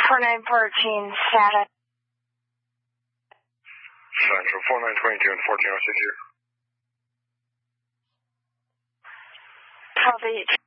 4914 status. Central 4922 and 1406 here. Copy.